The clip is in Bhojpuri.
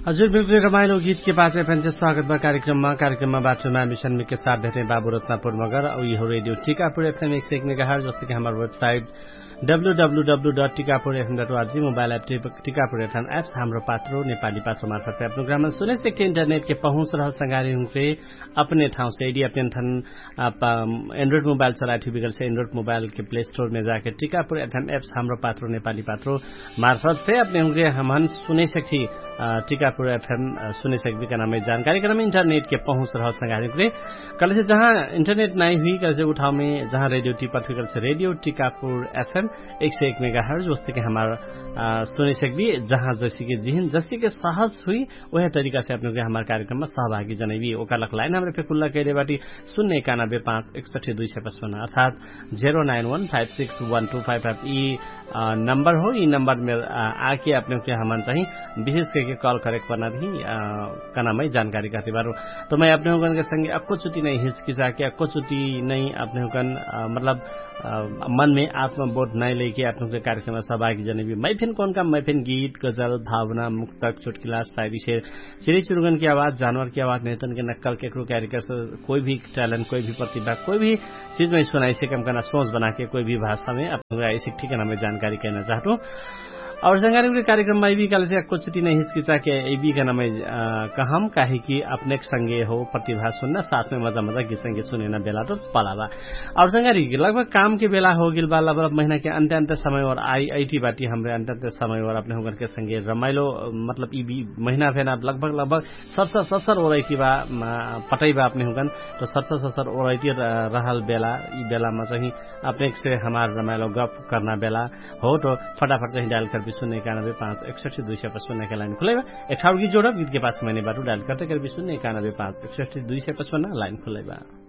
हजुर बिल्कुल रमाइलो गीत के पास एफएम से स्वागत बा कार्यक्रममा बाटोमा मिशन में के साथ भेटे बाबु रत्नपुर मगर और यो रेडियो टीकापुर एफएम 101 मेगाहर्ज जस्तै कि हाम्रो website www.tikapurfm.org mobile app Tikapur FM apps हाम्रो पात्रो नेपाली पात्रो मार्फत प्रोग्राम सुने सकते इंटरनेट के पहुंच रह संगारी हुए अपने ठाउँ से यदि अपने थन एंड्रॉइड मोबाइल चलाए थी बिगल से एंड्रॉइड मोबाइल के प्ले स्टोर में जाके टीकापुर एफएम एप्स हाम्रो पात्रो नेपाली पात्रो मार्फत से अपने होंगे हम सुने सकती टीकापुर एफएम सुने सकते का नाम जानकारी क्रम इंटरनेट के पहुंच रह संगारी हुए कल से जहाँ इंटरनेट नहीं हुई कल से उठाव में जहाँ रेडियो टीपा कल से रेडियो टीकापुर एफएम 101 मेगाहर्ज जैसे कि हमारा सुने सकबी जहाँ जैसे के सहज हुई वह तरीका से अपने हमारे कार्यक्रम में सहभागी जनैबी ओकालक लाइन हमारे पे खुल्ला कहले बाटी 091561255 अर्थात 091561255 ई नंबर हो ई नंबर में आके अपने के हमान चाहिए विशेष करके कॉल करे पना भी कनामई जानकारी करते बारो तो मैं अपने होगन के संगे अक्को चुटी नहीं हिचकिचा के अक्को चुटी नहीं अपने होगन मतलब मन में आत्मबोध नहीं लेके अपने के कार्यक्रम में सहभागी जने भी मैं फिर कौन का मैं फिर गीत गजल भावना मुक्तक चुटकिला शायरी शेर चिड़ी चुरुगन की आवाज जानवर की आवाज नेतन के नक्कल के कैरिकर कोई भी टैलेंट कोई भी प्रतिभा कोई भी चीज में सुनाई से कम करना सोच बना के कोई भी भाषा में अपने ऐसी ठीक है मैं जानकारी कहना चाहता हूँ और संगारी के कार्यक्रम में भी कल से कुछ छुट्टी नहीं हिचकिचा के भी का नाम कहम काहे कि अपने संगे हो प्रतिभा सुनना साथ में मजा मजा गीत संगीत सुने न बेला तो पलावा और संगारी लगभग काम के बेला हो गिल बा लगभग महीना के अंत समय और आईटी बाटी हमरे अंत समय और अपने होकर के संगे रमाइलो मतलब ई महीना फेना लगभग सर ओरैती बा पटै बा अपने होगन तो सर ओरैती रहल बेला ई बेला में चाहिँ अपने से हमार रमाइलो गप करना बेला हो तो फटाफट चाहिँ डायल कर 091561255 के लाइन खुलेगा एक की जोड़ा गीत के पास मैंने बाटू डायल करते कर 091561255 लाइन खुलेगा।